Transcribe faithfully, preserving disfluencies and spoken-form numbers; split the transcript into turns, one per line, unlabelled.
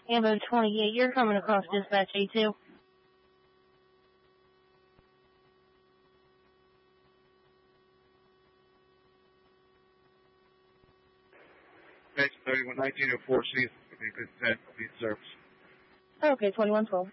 Ambo twenty-eight, you're coming across dispatch A two.
Next thirty-one nineteen oh four C, good set, lead service.
Okay, twenty-one twelve.